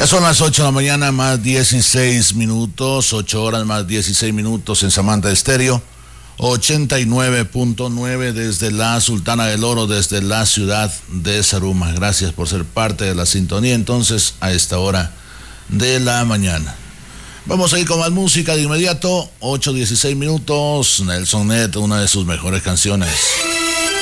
Ya son las 8 de la mañana más 16 minutos, 8 horas más 16 minutos en Samantha Estéreo, 89.9 desde la Sultana del Oro, desde la ciudad de Zaruma. Gracias por ser parte de la sintonía entonces a esta hora de la mañana. Vamos a ir con más música de inmediato, 8:16 minutos, Nelson Ned, una de sus mejores canciones.